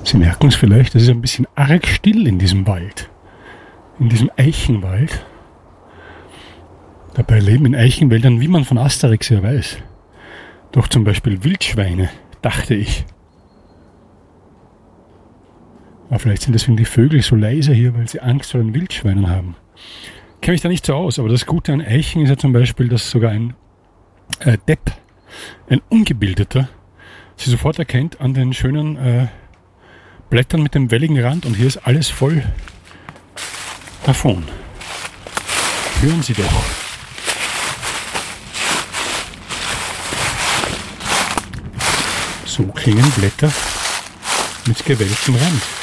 Sie merken es vielleicht, es ist ein bisschen arg still in diesem Wald, in diesem Eichenwald. Dabei leben in Eichenwäldern, wie man von Asterix ja weiß, doch zum Beispiel Wildschweine, dachte ich. Aber vielleicht sind deswegen die Vögel so leise hier, weil sie Angst vor den Wildschweinen haben. Ich kenne mich da nicht so aus, aber das Gute an Eichen ist ja zum Beispiel, dass sogar ein Depp, ein Ungebildeter, sie sofort erkennt an den schönen Blättern mit dem welligen Rand, und hier ist alles voll davon. Hören Sie doch. So klingen Blätter mit gewelltem Rand.